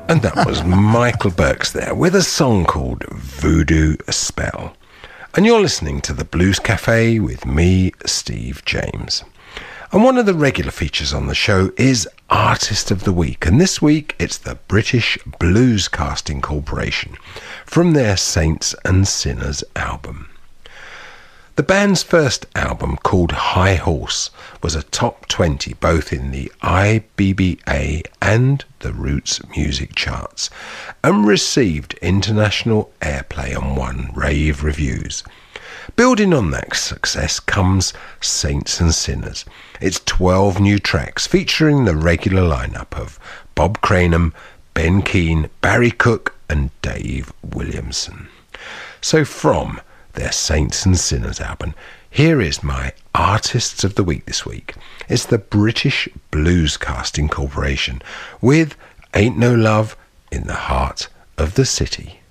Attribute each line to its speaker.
Speaker 1: And that was Michael Burks there with a song called Voodoo Spell. And you're listening to the Blues Cafe with me, Steve James. And one of the regular features on the show is Artist of the Week. And this week it's the British Blues Casting Corporation from their Saints and Sinners album. The band's first album, called High Horse, was a top 20 both in the IBBA and the Roots music charts and received international airplay and won rave reviews. Building on that success comes Saints and Sinners. It's 12 new tracks featuring the regular lineup of Bob Cranham, Ben Keane, Barry Cook and Dave Williamson. So from their Saints and Sinners album, here is my Artists of the Week this week. It's the British Blues Casting Corporation with Ain't No Love in the Heart of the City.